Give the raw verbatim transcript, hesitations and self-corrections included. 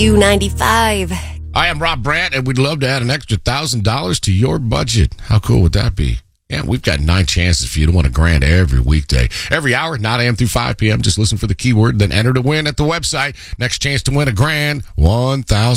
Q ninety-five. I am Rob Brandt, and we'd love to add an extra one thousand dollars to your budget. How cool would that be? Yeah, we've got nine chances for you to win a grand every weekday. Every hour, nine a.m. through five p.m. Just listen for the keyword, then enter to win at the website. Next chance to win a grand, one thousand dollars.